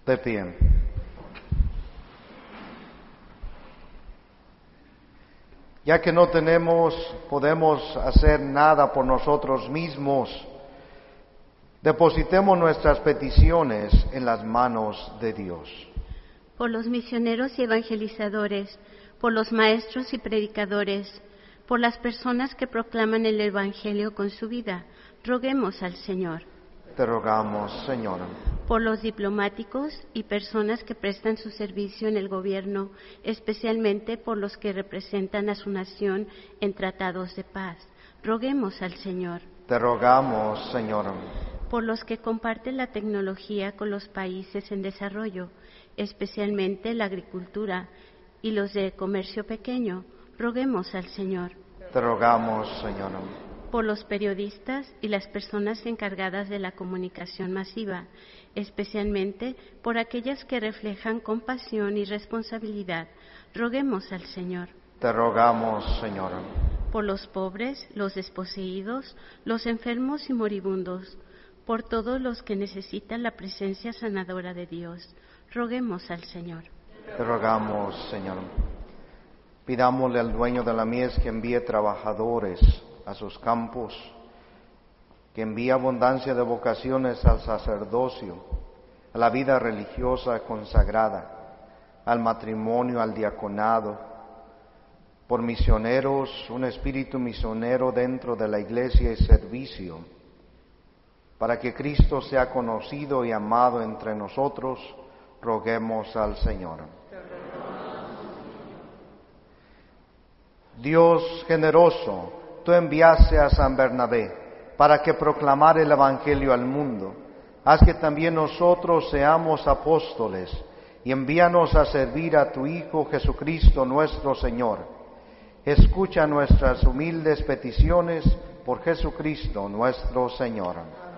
De pie. Ya que no podemos hacer nada por nosotros mismos, depositemos nuestras peticiones en las manos de Dios. Por los misioneros y evangelizadores, por los maestros y predicadores, por las personas que proclaman el Evangelio con su vida, roguemos al Señor. Te rogamos, Señor. Por los diplomáticos y personas que prestan su servicio en el gobierno, especialmente por los que representan a su nación en tratados de paz, roguemos al Señor. Te rogamos, Señor. Por los que comparten la tecnología con los países en desarrollo, especialmente la agricultura y los de comercio pequeño, roguemos al Señor. Te rogamos, Señor. Por los periodistas y las personas encargadas de la comunicación masiva, especialmente por aquellas que reflejan compasión y responsabilidad, roguemos al Señor. Te rogamos, Señor. Por los pobres, los desposeídos, los enfermos y moribundos, por todos los que necesitan la presencia sanadora de Dios, roguemos al Señor. Te rogamos, Señor. Pidámosle al dueño de la mies que envíe trabajadores a sus campos, que envíe abundancia de vocaciones al sacerdocio, a la vida religiosa consagrada, al matrimonio, al diaconado, por misioneros, un espíritu misionero dentro de la iglesia y servicio, para que Cristo sea conocido y amado entre nosotros, roguemos al Señor. Dios generoso, Tú enviaste a San Bernabé para que proclamara el Evangelio al mundo. Haz que también nosotros seamos apóstoles y envíanos a servir a Tu Hijo Jesucristo nuestro Señor. Escucha nuestras humildes peticiones por Jesucristo nuestro Señor.